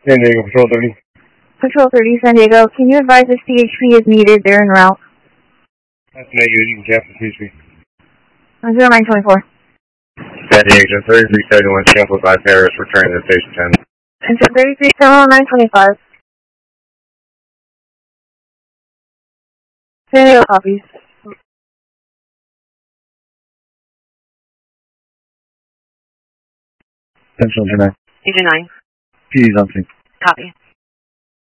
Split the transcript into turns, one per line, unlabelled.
San Diego, Patrol 30.
Patrol 30, San Diego. Can you advise if CHP is needed? They're en route.
That's negative. You can capture CHP.
0924.
San Diego, 3371, Shuffle by Paris, returning to Station 10.
And 33, 0925. San Diego copies.
Central 9.
Agent 9.
PD's on scene.
Copy.